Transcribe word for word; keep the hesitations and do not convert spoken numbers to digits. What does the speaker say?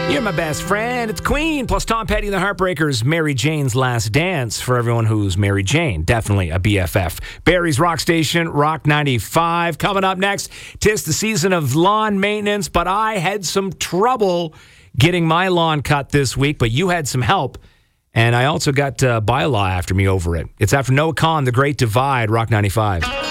You're my best friend. It's Queen plus Tom Petty and the Heartbreakers. Mary Jane's Last Dance for everyone who's Mary Jane. Definitely a B F F. Barrie's Rock Station, Rock ninety-five. Coming up next, 'tis the season of lawn maintenance, but I had some trouble getting my lawn cut this week, but you had some help. And I also got uh, bylaw after me over it. It's after Noah Khan, The Great Divide, Rock ninety-five.